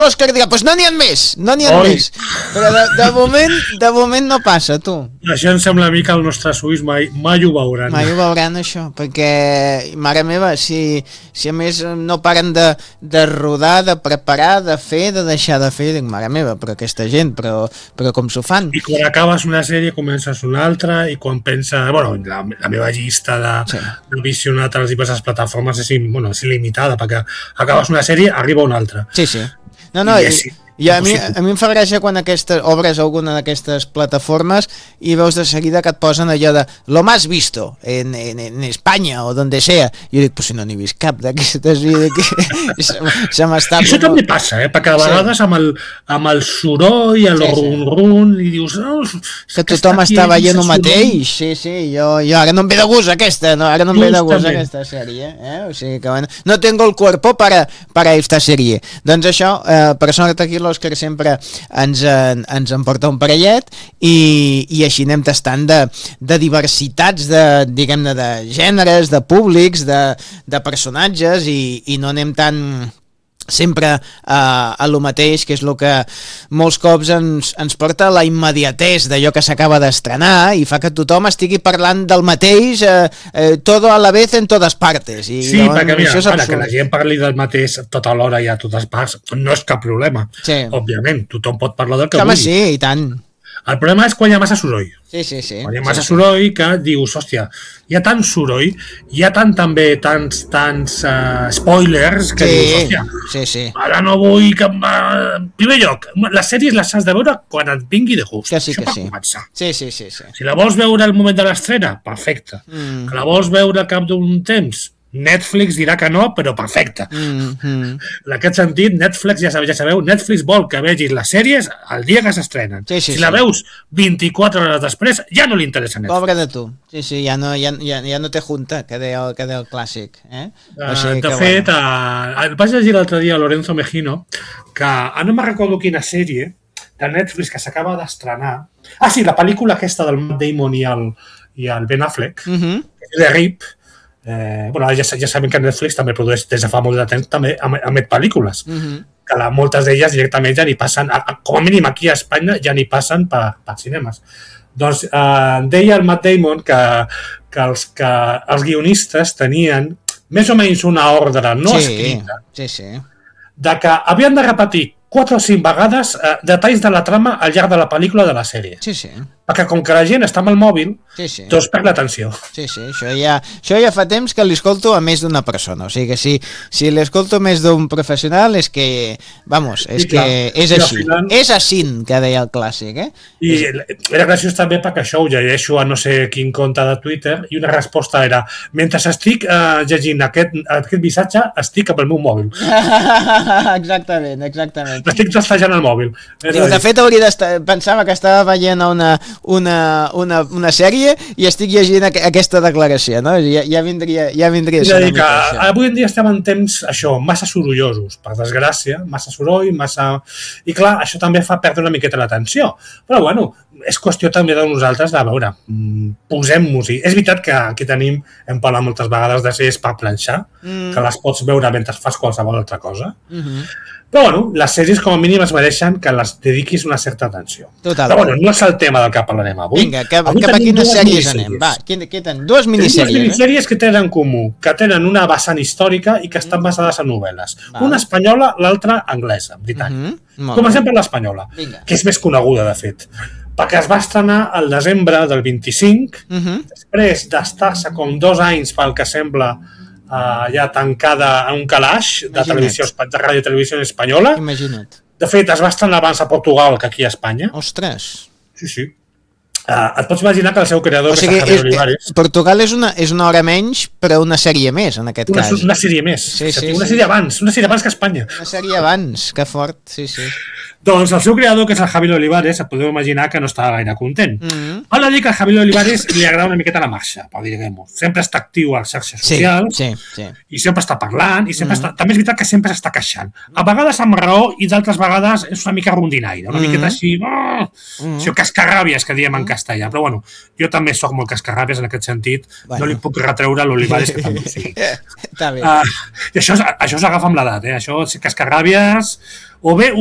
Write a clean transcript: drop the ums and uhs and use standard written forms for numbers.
l'Òscar dirà, doncs no n'hi ha més, no n'hi ha més. Però de moment no passa, tu. Això em sembla a mi que els nostres suïs mai ho veuran. Mai ho veuran, això, perquè, mare meva, si a més no paren de rodar, de preparar, de fer, de deixar de fer, dic, mare meva, però aquesta gent, però com s'ho fan? I quan acabes una sèrie comences una altra, i quan penses, bueno, la meva llista de visionat a les diverses plataformes és il·limitada, perquè acabes una sèrie, arriba una altra. Sí. No, i a mi em fa gràcia quan obres alguna d'aquestes plataformes i veus de seguida que et posen allò de lo más visto en Espanya o donde sea. Jo dic, pues si no n'he vist cap d'aquestes, se m'està... Això també passa, perquè a vegades amb el soroll, el run-run, i dius... Que tothom està veient el mateix. Sí, jo ara no em ve de gust aquesta, ara no em ve de gust aquesta sèrie. O sigui que no tengo el cuerpo para esta sèrie. Doncs això, per sort aquí l'Òscar sempre ens en porta un parellet i així anem tastant de diversitats diguem-ne de gèneres, de públics, de personatges i no anem tan sempre a lo mateix, que és el que molts cops ens porta a la immediatesa d'allò que s'acaba d'estrenar i fa que tothom estigui parlant del mateix todo a la vez en totes partes. Sí, perquè mira, que la gent parli del mateix tota l'hora i a totes parts no és cap problema. Òbviament, tothom pot parlar del que vulgui. Home, sí, i tant. El problema és quan hi ha massa soroll. Sí. Quan hi ha massa soroll que dius, hòstia, hi ha tant soroll, hi ha també tants spoilers que dius, hòstia, ara no vull que... En primer lloc, les sèries les has de veure quan et vingui de gust. Això per començar. Sí. Si la vols veure al moment de l'estrena, perfecte. Que la vols veure al cap d'un temps, Netflix dirà que no, però perfecte. En aquest sentit, Netflix, ja sabeu, Netflix vol que vegis les sèries el dia que s'estrenen. Si la veus 24 hores després, ja no li interessa Netflix. Pobre de tu. Sí, ja no te junta, que deia el clàssic. De fet, vaig llegir l'altre dia a Lorenzo Mejino que, no me'n recordo quina sèrie de Netflix que s'acaba d'estrenar. Sí, la pel·lícula aquesta del Matt Damon i el Ben Affleck, The Rip. Ja saben que Netflix també produeix des de fa molt de temps, també emet pel·lícules que moltes d'elles directament ja n'hi passen, com a mínim aquí a Espanya ja n'hi passen per cinemes. Doncs deia el Matt Damon que els guionistes tenien més o menys una ordre no escrita de que havien de repetir 4 o 5 vegades detalls de la trama al llarg de la pel·lícula de la sèrie. Perquè com que la gent està amb el mòbil, doncs perd l'atenció. Sí, això ja fa temps que l'escolto a més d'una persona. O sigui que si l'escolto més d'un professional és que, és així. És així, que deia el clàssic, I era graciós també perquè això ho llegeixo a no sé quin compte de Twitter i una resposta era, mentre estic llegint aquest missatge, estic amb el meu mòbil. Exactament. Estic tastejant el mòbil. De fet, pensava que estava veient una sèrie i estic llegint aquesta declaració, no? Ja vindria a ser una mica això. Avui en dia estem en temps, massa sorollosos, per desgràcia, massa soroll, I clar, això també fa perdre una miqueta l'atenció. Però bueno, és qüestió també de nosaltres de veure, posem-nos-hi. És veritat que aquí hem parlat moltes vegades de sèries per planxar, que les pots veure mentre fas qualsevol altra cosa. Però bueno, les sèries com a mínim es mereixen que les dediquis una certa atenció. Total. Però bueno, no és el tema del que parlarem avui. Vinga, cap a quines sèries anem? Va, què tenen? Dues minissèries. Dues minissèries que tenen en comú, que tenen una vessant històrica i que estan basades en novel·les. Una espanyola, l'altra anglesa, britànica. Comencem per l'espanyola, que és més coneguda, de fet. Perquè es va estrenar al desembre del 25, després d'estar-se com 2 anys pel que sembla ja tancada en un calaix de ràdio i televisió espanyola. Imagina't. De fet, es va estrenar abans a Portugal que aquí a Espanya. Ostres. Sí. Et pots imaginar que el seu creador, que és Javier Olivares... Portugal és una hora menys, però una sèrie més, en aquest cas. Una sèrie més. Una sèrie abans que Espanya. Una sèrie abans, que fort, sí. Doncs el seu creador, que és el Javier Olivares, et podeu imaginar que no estava gaire content. Val a dir que al Javier Olivares li agrada una miqueta la marxa, per dir-ho. Sempre està actiu a les xarxes socials i sempre està parlant i sempre està... També és veritat que sempre s'està queixant. A vegades amb raó i d'altres vegades és una mica rondinaire, una miqueta així... Això, cascarràbies, que diem en castellà. Però bueno, jo també sóc molt cascarràbies en aquest sentit. No li puc retreure a l'Olivares que també ho sigui. Està bé. I això s'agafa amb l'edat, Això, cascarràbies... O bé